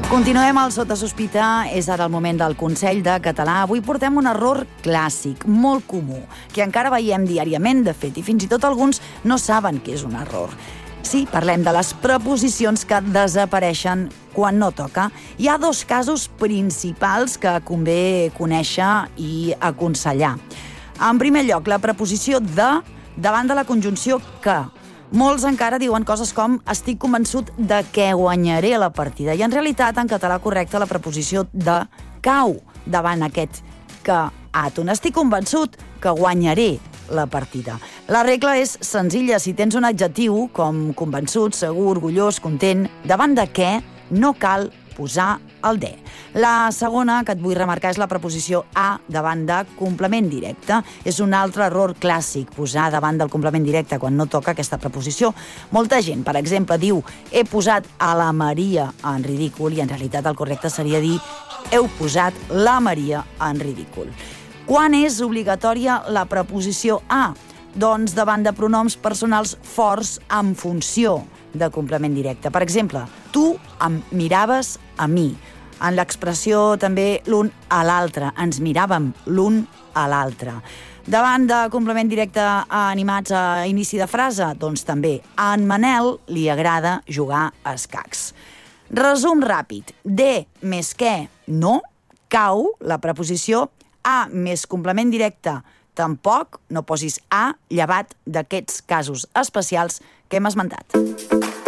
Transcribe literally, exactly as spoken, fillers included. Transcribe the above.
Continuem al Sota Sospita, és ara el moment del Consell de Català. Avui portem un error clàssic, molt comú, que encara veiem diàriament, de fet, i fins i tot alguns no saben què és un error. Sí, parlem de les preposicions que desapareixen quan no toca. Hi ha dos casos principals que convé conèixer i aconsellar. En primer lloc, la preposició de davant de la conjunció que. Molts encara diuen coses com estic convençut de que guanyaré la partida i en realitat en català correcte la preposició de cau davant aquest que àton. Estic convençut que guanyaré la partida. La regla és senzilla. Si tens un adjectiu com convençut, segur, orgullós, content, davant de què no cal posar el de. La segona que et vull remarcar és la preposició a davant de complement directe. És un altre error clàssic, posar davant del complement directe quan no toca aquesta preposició. Molta gent, per exemple, diu he posat a la Maria en ridícul i en realitat el correcte seria dir heu posat la Maria en ridícul. Quan és obligatòria la preposició a? Doncs davant de pronoms personals forts en funció de complement directe. Per exemple, tu em miraves a mi. En l'expressió també l'un a l'altre. Ens miràvem l'un a l'altre. Davant de complement directe animats a inici de frase, doncs també a en Manel li agrada jugar a escacs. Resum ràpid. De més que no cau la preposició a més complement directe. Tampoc no posis a llevat d'aquests casos especials que hem esmentat.